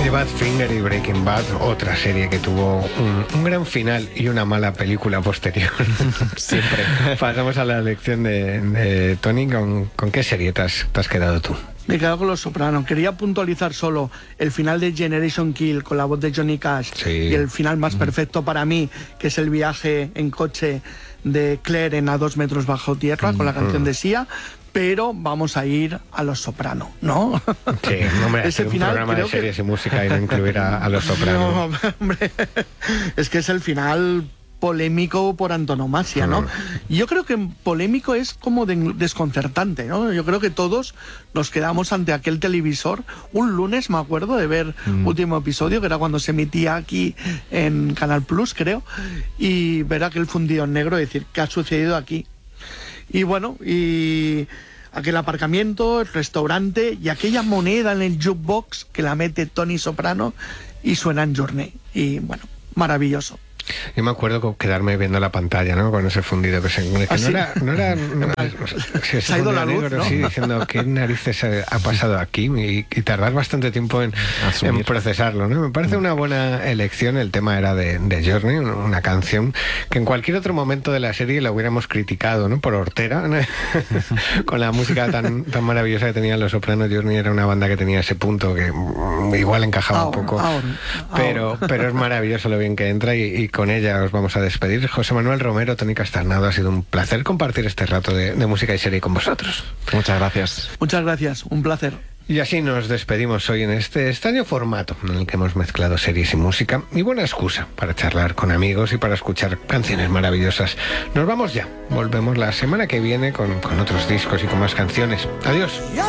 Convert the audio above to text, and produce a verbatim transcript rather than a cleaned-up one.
The Badfinger y Breaking Bad, otra serie que tuvo un, un gran final y una mala película posterior. Siempre. Pasamos a la lección de, de Tony. ¿Con, ¿Con qué serie te has, te has quedado tú? Me he quedado con Los Soprano. Quería puntualizar solo el final de Generation Kill con la voz de Johnny Cash, sí. Y el final más perfecto para mí, que es el viaje en coche de Claire en A dos metros bajo tierra, mm, con la canción mm. de Sia. Pero vamos a ir a Los Soprano, ¿no? Sí, hombre, ese un final, programa de series que... y música y no incluir a, a Los Soprano. No, hombre, es que es el final polémico por antonomasia, ¿no? Mm. Yo creo que polémico es como de, desconcertante, ¿no? Yo creo que todos nos quedamos ante aquel televisor un lunes, me acuerdo, de ver mm. último episodio, que era cuando se emitía aquí en Canal Plus, creo, y ver aquel fundido en negro y decir, ¿qué ha sucedido aquí? Y bueno, y aquel aparcamiento, el restaurante y aquella moneda en el jukebox que la mete Tony Soprano y suena en Journey. Y bueno, maravilloso. Yo me acuerdo quedarme viendo la pantalla, ¿no? Con ese fundido que, se, que ¿Ah, no, sí? era, no era... No era se, se ha ido la luz, negro, ¿no? Sí, diciendo qué narices ha pasado aquí y, y tardar bastante tiempo en, en procesarlo, ¿no? Me parece una buena elección. El tema era de, de Journey, una canción que en cualquier otro momento de la serie la hubiéramos criticado, ¿no? Por hortera, ¿no? Con la música tan, tan maravillosa que tenían Los Sopranos. Journey era una banda que tenía ese punto que igual encajaba ahora, un poco, ahora, ahora. Pero, pero es maravilloso lo bien que entra y, y con ella os vamos a despedir. José Manuel Romero, Tony Castarnado, ha sido un placer compartir este rato de, de música y serie con vosotros. Muchas gracias. Muchas gracias, un placer. Y así nos despedimos hoy en este extraño formato en el que hemos mezclado series y música, y buena excusa para charlar con amigos y para escuchar canciones maravillosas. Nos vamos ya, volvemos la semana que viene con, con otros discos y con más canciones. Adiós.